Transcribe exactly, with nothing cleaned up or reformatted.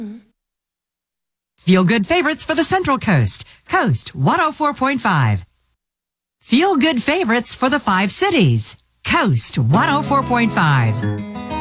Feel Good favorites for the Central Coast. Coast one oh four point five. Feel Good favorites for the five cities. Coast one oh four point five.